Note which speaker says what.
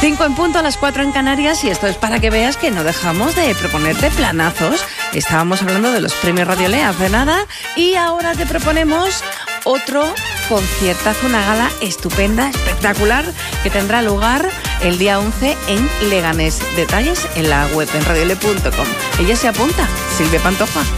Speaker 1: 5 en punto, a las 4 en Canarias, y esto es para que veas que no dejamos de proponerte planazos. Estábamos hablando de los premios Radio Le hace nada y ahora te proponemos otro conciertazo, una gala estupenda, espectacular, que tendrá lugar el día 11 en Leganés. Detalles en la web en radiole.com. Ella se apunta, Silvia Pantoja.